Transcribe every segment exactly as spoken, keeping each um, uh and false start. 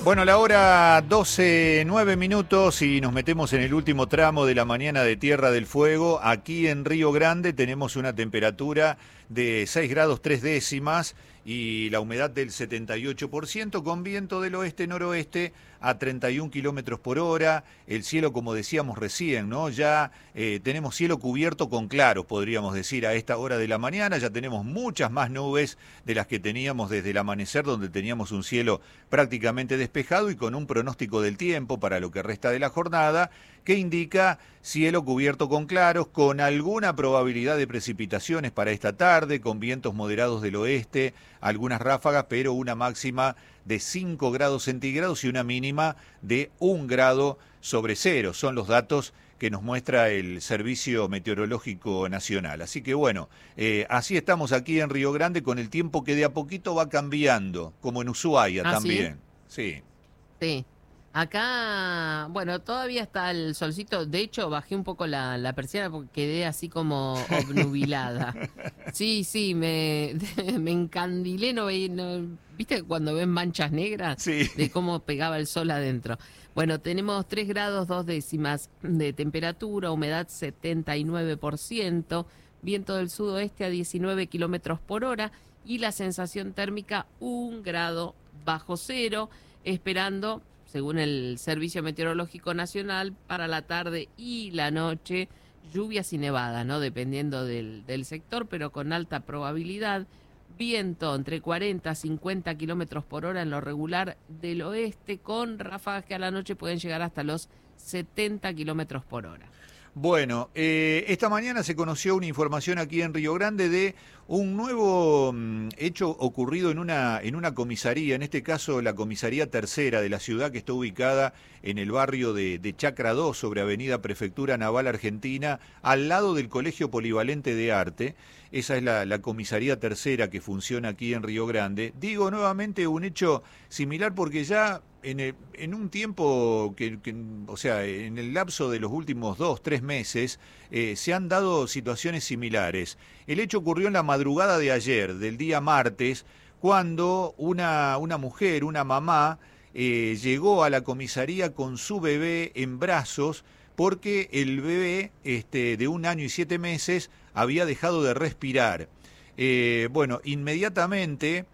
Bueno, la hora doce, nueve minutos y nos metemos en el último tramo de la mañana de Tierra del Fuego. Aquí en Río Grande tenemos una temperatura de seis grados tres décimas y la humedad del setenta y ocho por ciento con viento del oeste-noroeste a treinta y un kilómetros por hora. El cielo, como decíamos recién, ¿no? Ya eh, tenemos cielo cubierto con claros, podríamos decir, a esta hora de la mañana. Ya tenemos muchas más nubes de las que teníamos desde el amanecer, donde teníamos un cielo prácticamente despejado y con un pronóstico del tiempo para lo que resta de la jornada que indica cielo cubierto con claros, con alguna probabilidad de precipitaciones para esta tarde, con vientos moderados del oeste, algunas ráfagas, pero una máxima de cinco grados centígrados y una mínima de un grado sobre cero. Son los datos que nos muestra el Servicio Meteorológico Nacional. Así que bueno, eh, así estamos aquí en Río Grande con el tiempo que de a poquito va cambiando, como en Ushuaia ¿Ah, también. sí? Sí. Sí. Acá, bueno, todavía está el solcito. De hecho, bajé un poco la, la persiana porque quedé así como obnubilada. Sí, sí, me, me encandilé. No, veí- no- ¿viste cuando ven manchas negras Sí. de cómo pegaba el sol adentro? Bueno, tenemos tres grados dos décimas de temperatura, humedad setenta y nueve por ciento, viento del sudoeste a diecinueve kilómetros por hora y la sensación térmica un grado bajo cero, esperando, según el Servicio Meteorológico Nacional, para la tarde y la noche, lluvias y nevadas, ¿no? Dependiendo del, del sector, pero con alta probabilidad. Viento entre cuarenta a cincuenta kilómetros por hora en lo regular del oeste, con ráfagas que a la noche pueden llegar hasta los setenta kilómetros por hora. Bueno, eh, esta mañana se conoció una información aquí en Río Grande de un nuevo mm, hecho ocurrido en una, en una comisaría, en este caso la comisaría tercera de la ciudad, que está ubicada en el barrio de, de Chacra dos, sobre Avenida Prefectura Naval Argentina, al lado del Colegio Polivalente de Arte. Esa es la, la comisaría tercera que funciona aquí en Río Grande. Digo nuevamente un hecho similar porque ya en, el- en un tiempo, que, que, o sea, en el lapso de los últimos dos, tres meses, eh, se han dado situaciones similares. El hecho ocurrió en la madrugada de ayer, del día martes, cuando una, una mujer, una mamá, eh, llegó a la comisaría con su bebé en brazos porque el bebé este, de un año y siete meses había dejado de respirar. Eh, bueno, inmediatamente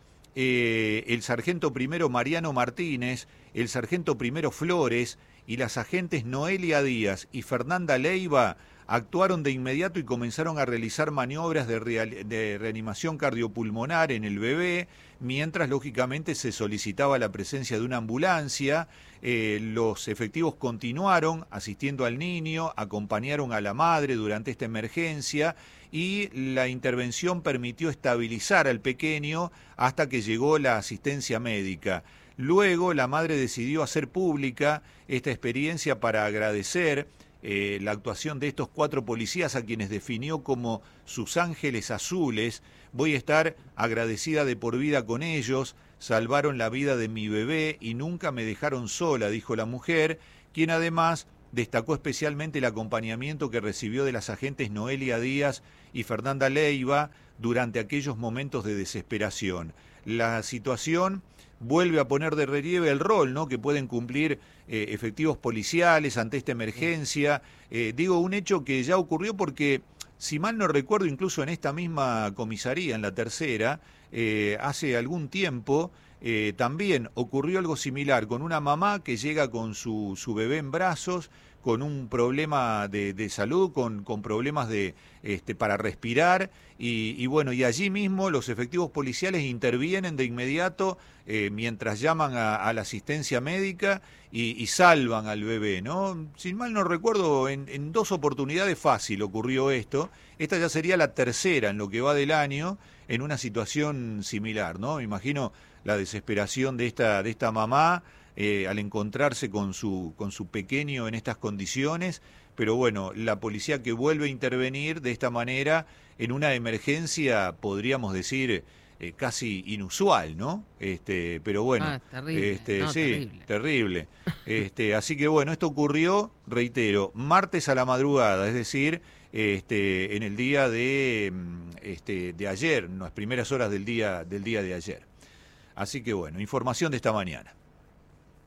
eh, el sargento primero Mariano Martínez, el sargento primero Flores y las agentes Noelia Díaz y Fernanda Leiva actuaron de inmediato y comenzaron a realizar maniobras de, real, de reanimación cardiopulmonar en el bebé, mientras lógicamente se solicitaba la presencia de una ambulancia. Eh, los efectivos continuaron asistiendo al niño, acompañaron a la madre durante esta emergencia y la intervención permitió estabilizar al pequeño hasta que llegó la asistencia médica. Luego la madre decidió hacer pública esta experiencia para agradecer eh, la actuación de estos cuatro policías a quienes definió como sus ángeles azules. Voy a estar agradecida de por vida con ellos, salvaron la vida de mi bebé y nunca me dejaron sola, dijo la mujer, quien además destacó especialmente el acompañamiento que recibió de las agentes Noelia Díaz y Fernanda Leiva durante aquellos momentos de desesperación. La situación vuelve a poner de relieve el rol, ¿no?, que pueden cumplir eh, efectivos policiales ante esta emergencia. Eh, digo, un hecho que ya ocurrió porque, si mal no recuerdo, incluso en esta misma comisaría, en la tercera, eh, hace algún tiempo, eh, también ocurrió algo similar, con una mamá que llega con su, su bebé en brazos, con un problema de, de salud, con, con problemas de, este, para respirar, y, y bueno, y allí mismo los efectivos policiales intervienen de inmediato eh, mientras llaman a, a la asistencia médica y, y salvan al bebé, ¿no? Sin mal no recuerdo, en, en dos oportunidades fácil ocurrió esto. Esta ya sería la tercera en lo que va del año en una situación similar, ¿no? Me imagino la desesperación de esta, de esta mamá eh, al encontrarse con su, con su pequeño en estas condiciones, pero bueno, la policía que vuelve a intervenir de esta manera en una emergencia, podríamos decir, eh, casi inusual, ¿no? Este, pero bueno, Ah, terrible, este, no, sí, terrible. terrible. Este, así que bueno, esto ocurrió, reitero, martes a la madrugada, es decir, este, en el día de, mm, este, de ayer, en las primeras horas del día, del día de ayer. Así que bueno, información de esta mañana.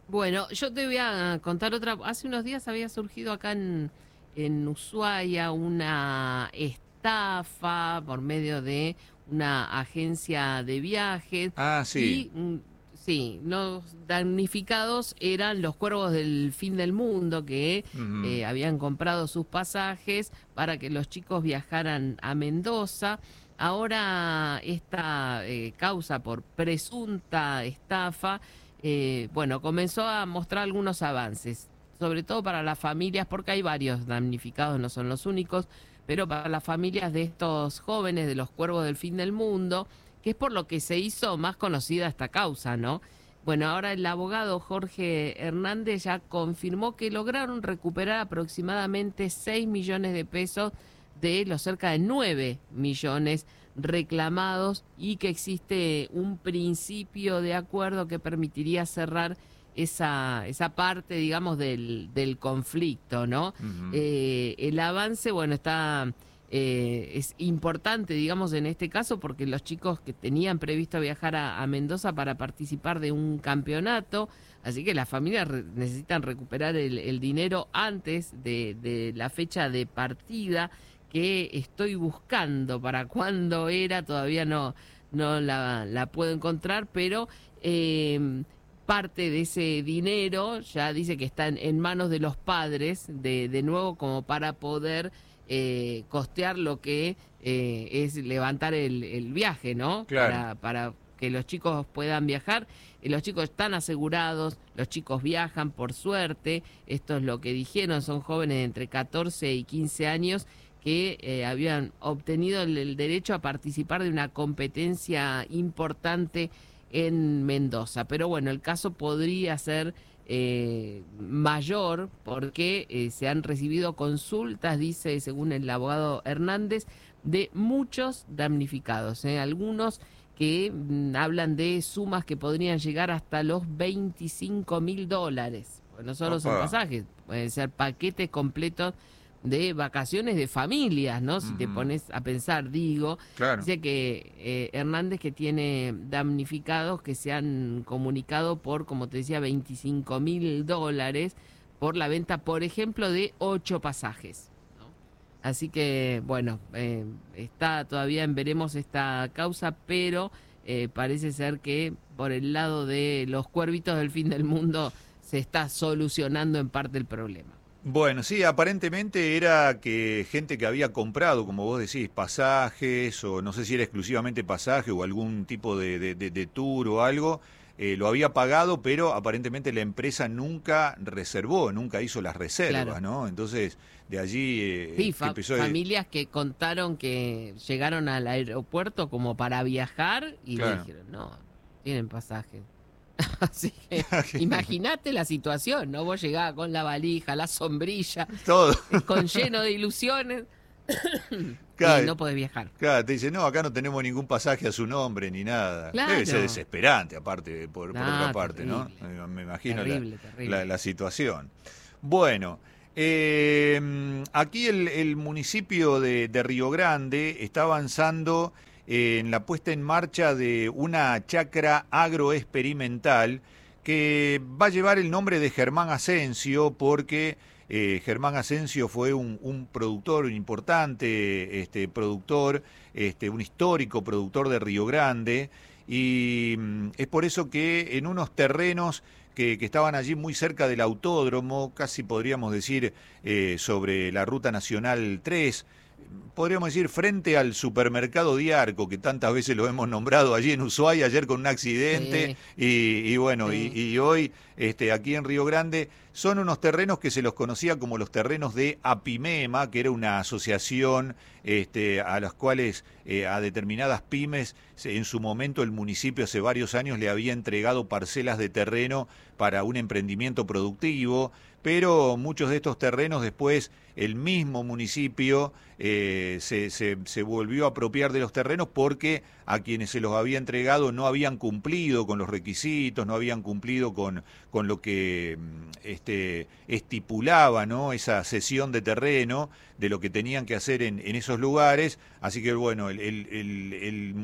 Bueno, yo te voy a contar otra. Hace unos días había surgido acá en, en Ushuaia una estafa por medio de una agencia de viajes Ah, sí. y mm, sí, los damnificados eran los cuervos del fin del mundo que Ujú. eh, habían comprado sus pasajes para que los chicos viajaran a Mendoza. Ahora esta eh, causa por presunta estafa eh, bueno, comenzó a mostrar algunos avances, sobre todo para las familias, porque hay varios damnificados, no son los únicos, pero para las familias de estos jóvenes, de los cuervos del fin del mundo, que es por lo que se hizo más conocida esta causa, ¿no? Bueno, ahora el abogado Jorge Hernández ya confirmó que lograron recuperar aproximadamente seis millones de pesos de los cerca de nueve millones reclamados y que existe un principio de acuerdo que permitiría cerrar esa, esa parte, digamos, del, del conflicto, ¿no? Ujú. Eh, el avance, bueno, está... eh, es importante, digamos, en este caso, porque los chicos que tenían previsto viajar a, a Mendoza para participar de un campeonato, así que las familias re- necesitan recuperar el, el dinero antes de, de la fecha de partida que estoy buscando para cuándo era, todavía no, no la, la puedo encontrar, pero eh, parte de ese dinero ya dice que está en, en manos de los padres, de, de nuevo como para poder eh, costear lo que eh, es levantar el, el viaje, ¿no? Claro. Para, para que los chicos puedan viajar. Y los chicos están asegurados, los chicos viajan por suerte, esto es lo que dijeron, son jóvenes de entre catorce y quince años que eh, habían obtenido el, el derecho a participar de una competencia importante en Mendoza. Pero bueno, el caso podría ser eh, mayor porque eh, se han recibido consultas, dice, según el abogado Hernández, de muchos damnificados, ¿eh? Algunos que mm, hablan de sumas que podrían llegar hasta los veinticinco mil dólares. Pues no solo son Opa. pasajes, pueden ser paquetes completos de vacaciones de familias, ¿no? Si te Ujú. pones a pensar, digo, Claro. dice que eh, Hernández que tiene damnificados que se han comunicado por, como te decía, veinticinco mil dólares por la venta, por ejemplo, de ocho pasajes, ¿no? Así que, bueno, eh, está todavía en veremos esta causa, pero eh, parece ser que por el lado de los cuervitos del fin del mundo se está solucionando en parte el problema. Bueno, sí, aparentemente era que gente que había comprado, como vos decís, pasajes, o no sé si era exclusivamente pasaje o algún tipo de, de- de- de tour o algo, eh, lo había pagado, pero aparentemente la empresa nunca reservó, nunca hizo las Claro. reservas, ¿no? Entonces, de allí Sí, eh, que fa- empezó... eh, familias que contaron que llegaron al aeropuerto como para viajar y le claro. dijeron, no, tienen pasaje. Así que imagínate la situación, ¿no? Vos llegabas con la valija, la sombrilla, Todo. eh, con lleno de ilusiones y Claro, no podés viajar. claro, te dice, no, acá no tenemos ningún pasaje a su nombre ni nada. Debe ser Claro. desesperante, aparte, por, por otra No, parte, ¿no? terrible, Me, me imagino la, terrible, la, terrible. la situación. Bueno, eh, aquí el, el municipio de, de Río Grande está avanzando en la puesta en marcha de una chacra agroexperimental que va a llevar el nombre de Germán Asensio porque eh, Germán Asensio fue un, un productor, un importante este, productor, este, un histórico productor de Río Grande, y mm, es por eso que en unos terrenos que, que estaban allí muy cerca del autódromo, casi podríamos decir eh, sobre la Ruta Nacional tres, podríamos decir, frente al supermercado Diarco, que tantas veces lo hemos nombrado allí en Ushuaia, ayer con un accidente, Sí, y, y bueno, y, sí. y hoy este, aquí en Río Grande, son unos terrenos que se los conocía como los terrenos de Apimema, que era una asociación este, a las cuales eh, a determinadas pymes, en su momento el municipio hace varios años le había entregado parcelas de terreno para un emprendimiento productivo, pero muchos de estos terrenos después el mismo municipio eh, se, se, se volvió a apropiar de los terrenos porque a quienes se los había entregado no habían cumplido con los requisitos, no habían cumplido con, con lo que este, estipulaba, ¿no?, esa cesión de terreno, de lo que tenían que hacer en, en esos lugares. Así que bueno, el, el, el, el municipio en su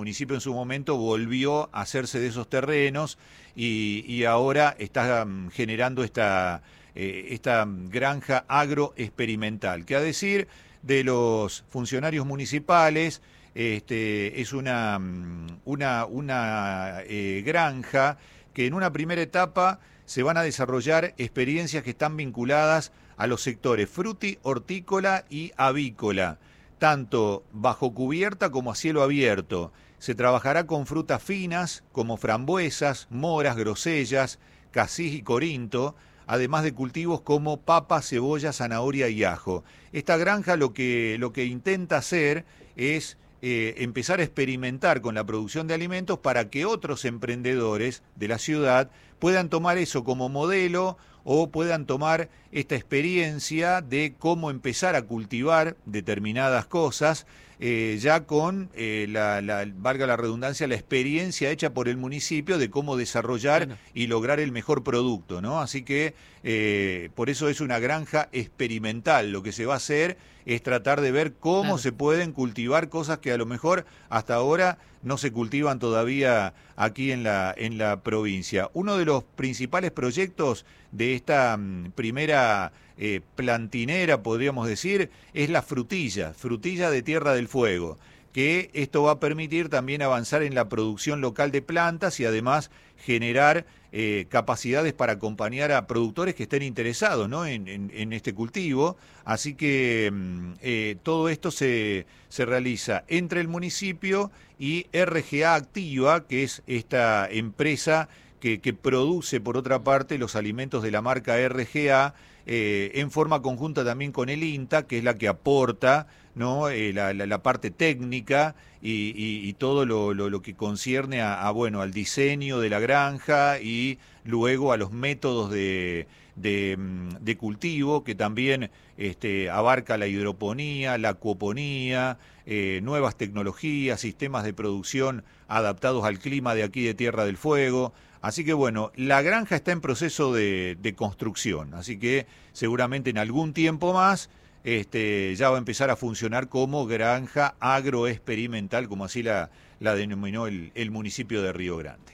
su momento volvió a hacerse de esos terrenos y, y ahora está um, generando esta, eh, esta granja agroexperimental, que a decir de los funcionarios municipales, este, es una, una, una eh, granja que en una primera etapa se van a desarrollar experiencias que están vinculadas a los sectores fruti, hortícola y avícola, tanto bajo cubierta como a cielo abierto. Se trabajará con frutas finas como frambuesas, moras, grosellas, casís y corinto, además de cultivos como papa, cebolla, zanahoria y ajo. Esta granja lo que, lo que intenta hacer es eh, empezar a experimentar con la producción de alimentos para que otros emprendedores de la ciudad puedan tomar eso como modelo o puedan tomar esta experiencia de cómo empezar a cultivar determinadas cosas, eh, ya con, eh, la, la, valga la redundancia, la experiencia hecha por el municipio de cómo desarrollar bueno. y lograr el mejor producto, ¿no? Así que eh, por eso es una granja experimental. Lo que se va a hacer es tratar de ver cómo claro. se pueden cultivar cosas que a lo mejor hasta ahora no se cultivan todavía aquí en la, en la provincia. Uno de los principales proyectos de esta um, primera eh, plantinera, podríamos decir, es la frutilla, frutilla de Tierra del Fuego, que esto va a permitir también avanzar en la producción local de plantas y además generar eh, capacidades para acompañar a productores que estén interesados, ¿no? en, en, en este cultivo. Así que eh, todo esto se, se realiza entre el municipio y R G A Activa, que es esta empresa que, que produce, por otra parte, los alimentos de la marca R G A, eh, en forma conjunta también con el INTA, que es la que aporta, ¿no? eh, la, la, la parte técnica y, y, y todo lo, lo, lo que concierne a, a, bueno, al diseño de la granja y luego a los métodos de, de, de cultivo, que también este, abarca la hidroponía, la acuoponía, eh, nuevas tecnologías, sistemas de producción adaptados al clima de aquí de Tierra del Fuego. Así que bueno, la granja está en proceso de, de construcción, así que seguramente en algún tiempo más este, ya va a empezar a funcionar como granja agroexperimental, como así la, la denominó el, el municipio de Río Grande.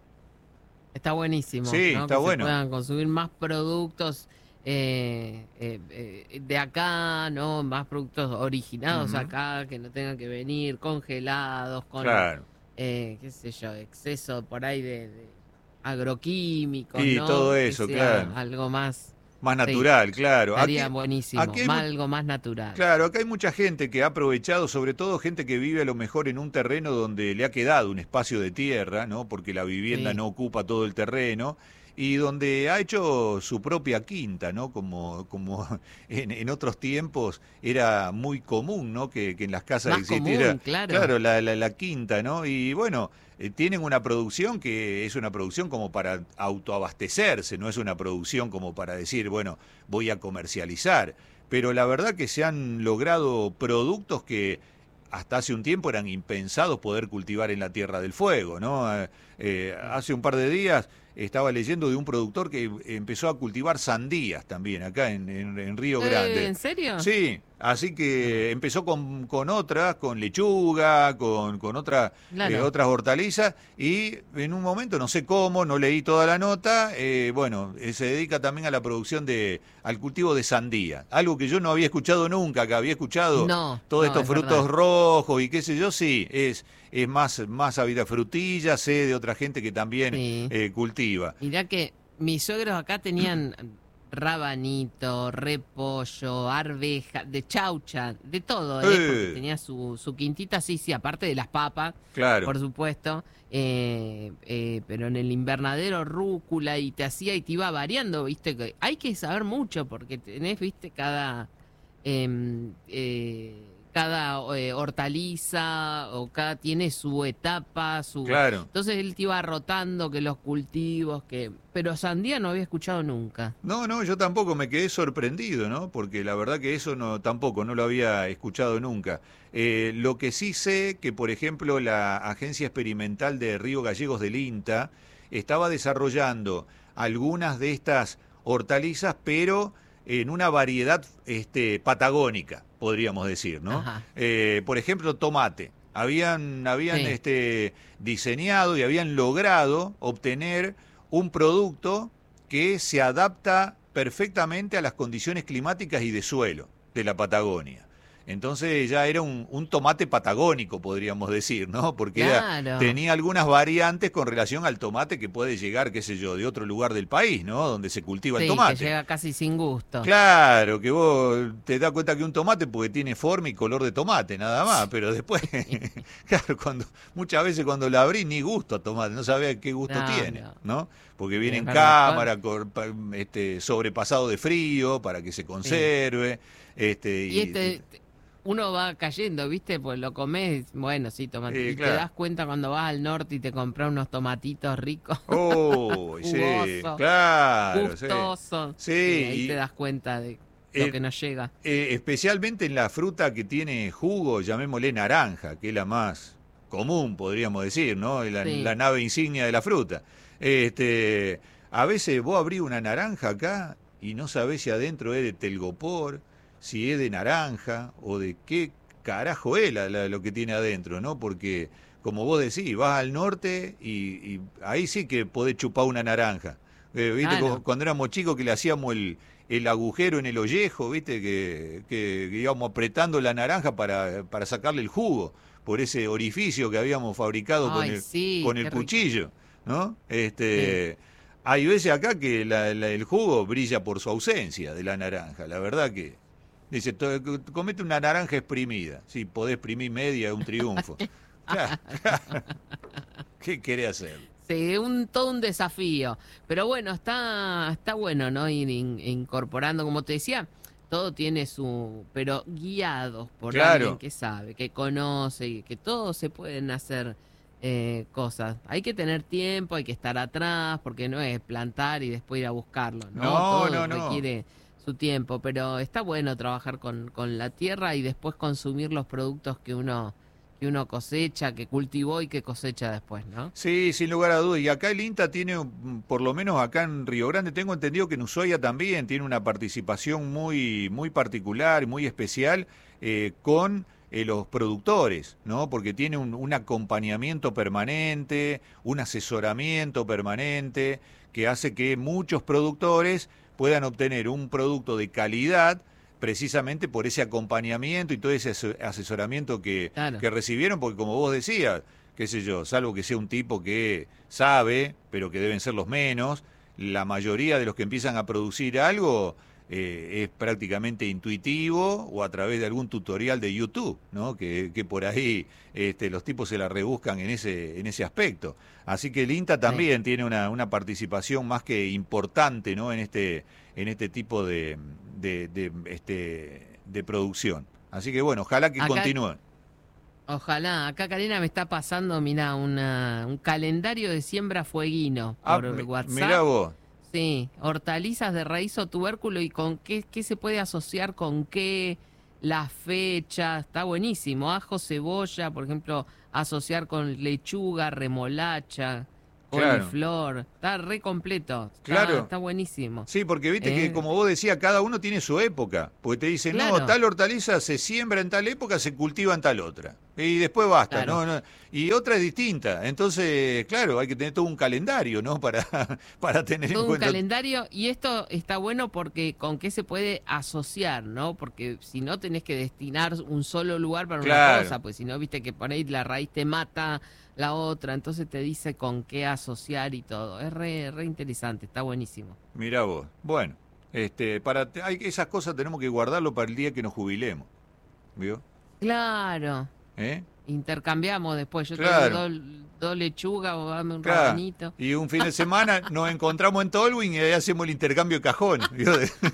Está buenísimo, sí, ¿no? está que bueno. se puedan consumir más productos eh, eh, eh, de acá, ¿no? Más productos originados uh-huh. acá, que no tengan que venir congelados, con, claro. eh, qué sé yo, exceso por ahí de... de agroquímicos, y ¿no? todo eso, que sea claro. algo más... Más natural, sí, claro. Estaría aquí, buenísimo, aquí más, algo más natural. Claro, acá hay mucha gente que ha aprovechado, sobre todo gente que vive a lo mejor en un terreno donde le ha quedado un espacio de tierra, ¿no? Porque la vivienda sí. no ocupa todo el terreno, y donde ha hecho su propia quinta, ¿no? Como, como en, en otros tiempos era muy común, ¿no? Que, que en las casas más existiera común, claro, claro la, la, la quinta, ¿no? Y bueno, eh, tienen una producción que es una producción como para autoabastecerse, no es una producción como para decir, bueno, voy a comercializar. Pero la verdad que se han logrado productos que hasta hace un tiempo eran impensados poder cultivar en la Tierra del Fuego, ¿no? Eh, eh, hace un par de días estaba leyendo de un productor que empezó a cultivar sandías también acá en, en, en Río Grande. ¿En serio? Sí, así que empezó con, con otras, con lechuga, con, con otra, claro. eh, otras hortalizas, y en un momento, no sé cómo, no leí toda la nota, eh, bueno, eh, se dedica también a la producción de, al cultivo de sandía, algo que yo no había escuchado nunca, que había escuchado no, todos no, estos frutos verdad. rojos y qué sé yo, sí, es... es más, más habida frutilla, sé de otra gente que también sí. eh, cultiva. Mirá que mis suegros acá tenían rabanito, repollo, arveja, de chaucha, de todo, ¿eh? Eh. Porque tenía su, su quintita, sí, sí, aparte de las papas, claro. por supuesto, eh, eh, pero en el invernadero rúcula y te hacía y te iba variando, ¿viste? Que hay que saber mucho porque tenés, ¿viste? Cada... Eh, eh, cada eh, hortaliza o cada tiene su etapa, su claro. Entonces él te iba rotando que los cultivos, que pero sandía no había escuchado nunca. No, no, yo tampoco, me quedé sorprendido, ¿no? Porque la verdad que eso no tampoco no lo había escuchado nunca. Eh, lo que sí sé que, por ejemplo, la Agencia Experimental de Río Gallegos del INTA estaba desarrollando algunas de estas hortalizas, pero en una variedad este, patagónica, podríamos decir, ¿no? Eh, por ejemplo, tomate. Habían, habían Sí. este, diseñado y habían logrado obtener un producto que se adapta perfectamente a las condiciones climáticas y de suelo de la Patagonia. Entonces ya era un, un tomate patagónico, podríamos decir, ¿no? Porque era, Claro. tenía algunas variantes con relación al tomate que puede llegar, qué sé yo, de otro lugar del país, ¿no? Donde se cultiva el Sí, que tomate. llega casi sin gusto. Claro, que vos te das cuenta que un tomate porque tiene forma y color de tomate, nada más, pero después, claro, cuando muchas veces cuando la abrís ni gusto a tomate, no sabés qué gusto No, tiene, no. ¿no? Porque Sí, viene es en verdad. Con- cámara, cor- pa- este, sobrepasado de frío para que se sí. conserve, este, Y y, y- este, uno va cayendo, ¿viste? Pues lo comes, bueno, sí, tomate. eh, Y te claro. das cuenta cuando vas al norte y te compras unos tomatitos ricos, Oh, sí, jugosos, claro, sí. gustosos. Sí, ahí te Sí, das cuenta de y lo eh, que nos llega. eh, especialmente en la fruta que tiene jugo, llamémosle naranja, que es la más común, podríamos decir, ¿no? La, Sí. la nave insignia de la fruta. Este, a veces vos abrís una naranja acá y no sabés si adentro es de telgopor, si es de naranja o de qué carajo es la- la- lo que tiene adentro, ¿no? Porque, como vos decís, vas al norte y, y ahí sí que podés chupar una naranja. Eh, ¿viste? Cu- Claro. Cuando éramos chicos que le hacíamos el, el agujero en el ollejo, ¿viste? Que, que, que íbamos apretando la naranja para, para sacarle el jugo por ese orificio que habíamos fabricado con Ay, el, sí, con el qué rico. cuchillo, ¿no? Sí. Este, hay veces acá que la- la- el jugo brilla por su ausencia de la naranja, la verdad que... Dice, "To- comete una naranja exprimida. Si podés exprimir media, es un triunfo. Claro, claro. ¿Qué querés hacer? Sí, un, todo un desafío. Pero bueno, está, está bueno, ¿no? Ir in- incorporando, como te decía, todo tiene su... Pero guiados por alguien Claro. que sabe, que conoce, y que todos se pueden hacer eh, cosas. Hay que tener tiempo, hay que estar atrás, porque no es plantar y después ir a buscarlo, ¿no? No, Todo no, no. requiere su tiempo, pero está bueno trabajar con, con la tierra y después consumir los productos que uno, que uno cosecha, que cultivó y que cosecha después, ¿no? Sí, sin lugar a dudas. Y acá el INTA tiene, mm, por lo menos acá en Río Grande, tengo entendido que en Ushuaia también tiene una participación muy, muy particular, muy especial eh, con eh, los productores, ¿no? Porque tiene un, un acompañamiento permanente, un asesoramiento permanente, que hace que muchos productores puedan obtener un producto de calidad precisamente por ese acompañamiento y todo ese aso- asesoramiento que, Claro. que recibieron, porque como vos decías, qué sé yo, salvo que sea un tipo que sabe, pero que deben ser los menos, la mayoría de los que empiezan a producir algo eh, es prácticamente intuitivo o a través de algún tutorial de YouTube, ¿no? Que, que por ahí este, los tipos se la rebuscan en ese, en ese aspecto. Así que el INTA Sí. también tiene una, una participación más que importante, ¿no? En este, en este tipo de, de, de, este, de producción. Así que bueno, ojalá que Acá, continúen. ojalá, acá Karina me está pasando, mira, una, un calendario de siembra fueguino Ah, por mi- mirá WhatsApp. vos. Sí, hortalizas de raíz o tubérculo y con qué, qué se puede asociar con qué, la fecha, está buenísimo. Ajo, cebolla, por ejemplo, asociar con lechuga, remolacha, Claro, coliflor, está re completo, está, claro. está buenísimo. Sí, porque viste que ¿Eh? como vos decías, cada uno tiene su época. Porque te dicen, no, Claro, tal hortaliza se siembra en tal época, se cultiva en tal otra. Y después basta, claro. ¿no? No, y otra es distinta. Entonces, claro, hay que tener todo un calendario, ¿no? Para, para tener en Todo un cuenta. calendario y esto está bueno porque con qué se puede asociar, ¿no? Porque si no tenés que destinar un solo lugar para una Claro, cosa, pues si no, viste que por ahí la raíz te mata la otra, entonces te dice con qué asociar y todo. Es re, re interesante, está buenísimo. mirá vos. Bueno, este, para, hay, esas cosas tenemos que guardarlo para el día que nos jubilemos. ¿Vio? Claro, ¿Eh? intercambiamos después, yo te doy Claro, dos dos lechugas o dame un claro. rabanito. Y un fin de semana nos encontramos en Tolwyn y ahí hacemos el intercambio de cajón. ¿Vio?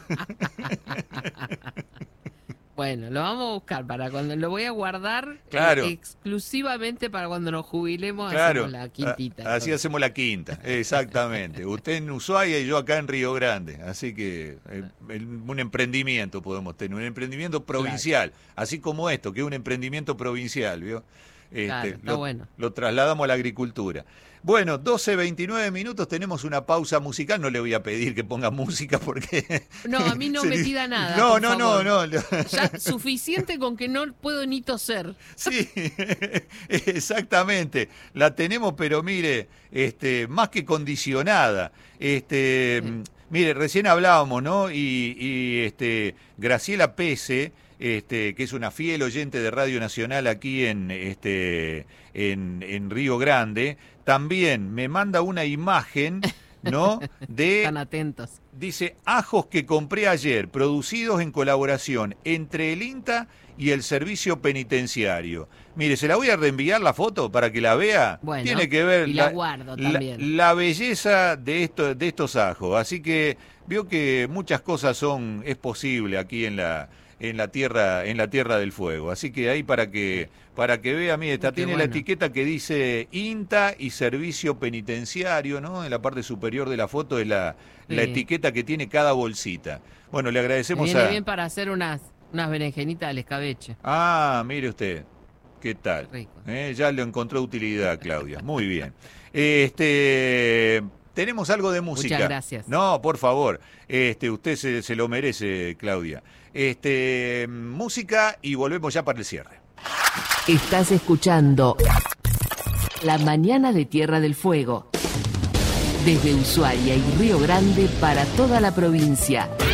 Bueno, lo vamos a buscar para cuando lo voy a guardar eh, Claro. exclusivamente para cuando nos jubilemos Claro, hacemos la a- quintita. así entonces. hacemos la quinta, exactamente. Usted en Ushuaia y yo acá en Río Grande. Así que eh, el- un emprendimiento podemos tener, un emprendimiento Claro. provincial, así como esto, que es un emprendimiento provincial, ¿vio? Este, claro, está lo, bueno. lo trasladamos a la agricultura. Bueno, doce veintinueve minutos, tenemos una pausa musical. No le voy a pedir que ponga música porque... No, a mí no sería... me pida nada. No, por no, favor. no, no. Ya suficiente con que no puedo ni toser. Sí, exactamente. La tenemos, pero mire, este, más que condicionada. Este, sí. Mire, recién hablábamos, ¿no? Y, y este, Graciela Pese, este, que es una fiel oyente de Radio Nacional aquí en, este, en, en Río Grande, también me manda una imagen, ¿no? De, están atentos. Dice, ajos que compré ayer, producidos en colaboración entre el INTA y el Servicio Penitenciario. Mire, se la voy a reenviar la foto para que la vea. Bueno, tiene que ver y la, la guardo también. La, la belleza de, esto, de estos ajos. Así que veo que muchas cosas son es posible aquí en la en la tierra en la tierra del fuego. Así que ahí para que para que vea, mire, esta tiene bueno. La etiqueta que dice INTA y Servicio Penitenciario, ¿no? En la parte superior de la foto es la, sí. la etiqueta que tiene cada bolsita. Bueno, le agradecemos Me viene a... bien para hacer unas unas berenjenitas al escabeche. Ah, mire usted. ¿Qué tal? Rico. Eh, ya le encontró utilidad, Claudia. Muy bien. Este... Tenemos algo de música. Muchas gracias. No, por favor. Este, usted se, se lo merece, Claudia. Este, música y volvemos ya para el cierre. Estás escuchando La Mañana de Tierra del Fuego. Desde Ushuaia y Río Grande para toda la provincia.